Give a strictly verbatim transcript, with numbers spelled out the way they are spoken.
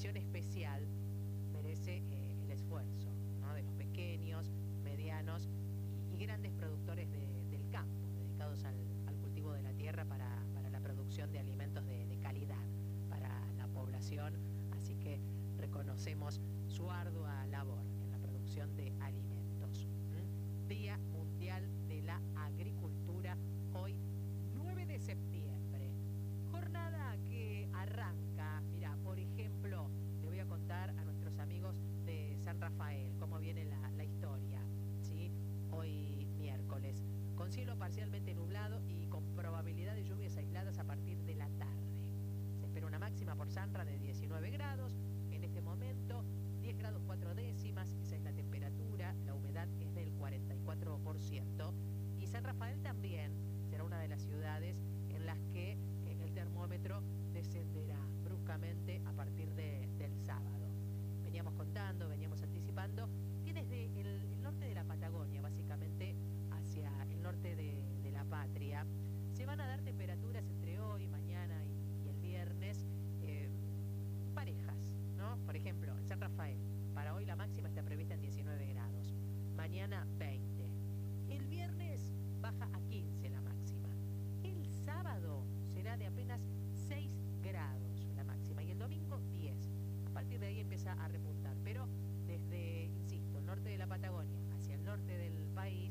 mención especial merece eh, el esfuerzo, ¿no?, de los pequeños, medianos y, y grandes productores de, del campo, dedicados al, al cultivo de la tierra para, para la producción de alimentos de, de calidad para la población. Así que reconocemos su ardua labor en la producción de alimentos. ¿Mm? Día Mundial de la Agricultura, hoy nueve de septiembre. Jornada que arranca, mira, por ejemplo, le voy a contar a nuestros amigos de San Rafael cómo viene la, la historia, ¿sí? Hoy miércoles, con cielo parcialmente nublado y con probabilidad de lluvias aisladas a partir de la tarde. Se espera una máxima por Sanra de diecinueve grados, en este momento diez grados cuatro décimas, esa es la temperatura, la humedad es del cuarenta y cuatro por ciento, y San Rafael también será una de las ciudades en las que eh, el termómetro descenderá bruscamente a partir de, del sábado. Veníamos contando, veníamos anticipando que desde el, el norte de la Patagonia, básicamente hacia el norte de, de la patria, se van a dar temperaturas entre hoy, mañana y, y el viernes eh, parejas, ¿no? Por ejemplo, en San Rafael, para hoy la máxima está prevista en diecinueve grados, mañana veinte. El viernes baja a quince la máxima. El sábado será de apenas seis grados la máxima y el domingo diez. A partir de ahí empieza a repuntar, pero desde, insisto, el norte de la Patagonia hacia el norte del país